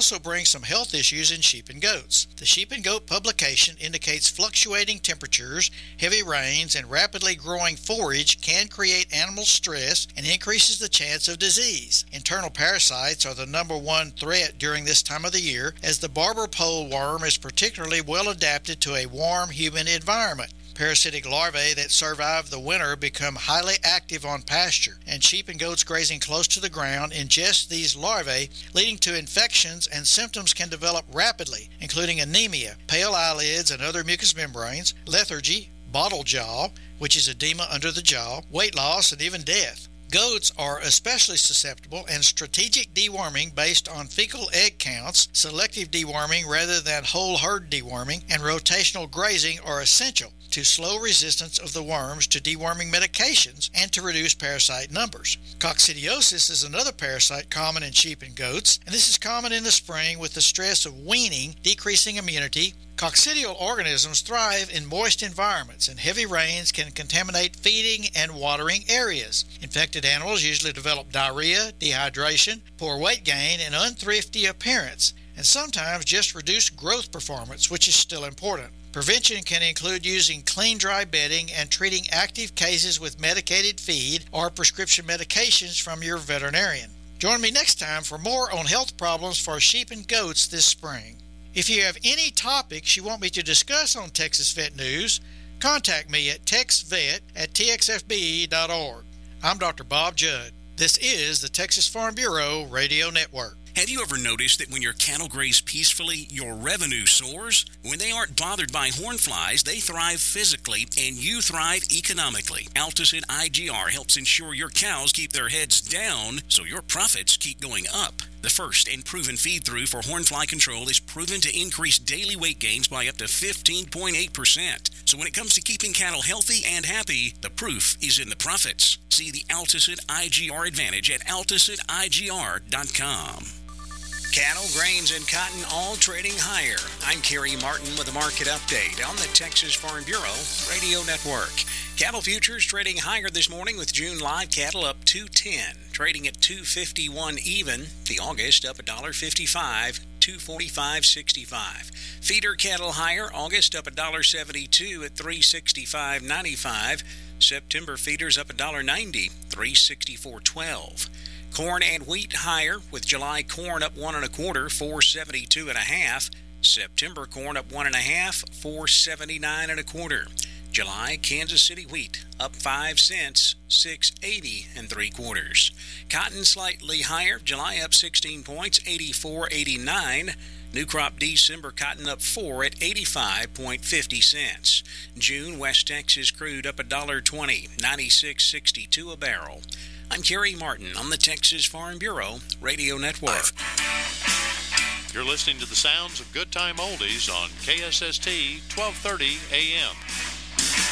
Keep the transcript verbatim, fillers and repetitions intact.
also bring some health issues in sheep and goats. The Sheep and Goat publication indicates fluctuating temperatures, heavy rains, and rapidly growing forage can create animal stress and increases the chance of disease. Internal parasites are the number one threat during this time of the year, as the barber pole worm is particularly well adapted to a warm, humid environment. Parasitic larvae that survive the winter become highly active on pasture, and sheep and goats grazing close to the ground ingest these larvae, leading to infections, and symptoms can develop rapidly, including anemia, pale eyelids and other mucous membranes, lethargy, bottle jaw, which is edema under the jaw, weight loss, and even death. Goats are especially susceptible, and strategic deworming based on fecal egg counts, selective deworming rather than whole herd deworming, and rotational grazing are essential to slow resistance of the worms to deworming medications and to reduce parasite numbers. Coccidiosis is another parasite common in sheep and goats, and this is common in the spring with the stress of weaning, decreasing immunity. Coccidial organisms thrive in moist environments, and heavy rains can contaminate feeding and watering areas. Infected animals usually develop diarrhea, dehydration, poor weight gain, and unthrifty appearance, and sometimes just reduced growth performance, which is still important. Prevention can include using clean, dry bedding and treating active cases with medicated feed or prescription medications from your veterinarian. Join me next time for more on health problems for sheep and goats this spring. If you have any topics you want me to discuss on Texas Vet News, contact me at texvet at t x f b dot org. I'm Doctor Bob Judd. This is the Texas Farm Bureau Radio Network. Have you ever noticed that when your cattle graze peacefully, your revenue soars? When they aren't bothered by hornflies, they thrive physically, and you thrive economically. Alticid I G R helps ensure your cows keep their heads down so your profits keep going up. The first and proven feed-through for hornfly control is proven to increase daily weight gains by up to fifteen point eight percent. So when it comes to keeping cattle healthy and happy, the proof is in the profits. See the Alticid I G R advantage at alticid I G R dot com. Cattle, grains, and cotton all trading higher. I'm Kerry Martin with a market update on the Texas Farm Bureau Radio Network. Cattle futures trading higher this morning with June live cattle up two ten, trading at two fifty-one even. The August up one fifty-five, two forty-five sixty-five. Feeder cattle higher, August up one seventy-two at three sixty-five ninety-five. September feeders up one ninety, three sixty-four twelve. Corn and wheat higher, with July corn up one and a quarter, four seventy-two and a half. September corn up one and a half, four seventy-nine and a quarter. July Kansas City wheat up five cents, six eighty and three quarters. Cotton slightly higher, July up sixteen points, eighty-four eighty-nine. New crop December cotton up four at eighty-five fifty cents. June West Texas crude up one twenty, ninety-six sixty-two a barrel. I'm Kerry Martin on the Texas Farm Bureau Radio Network. You're listening to the sounds of Good Time Oldies on K S S T twelve thirty A M.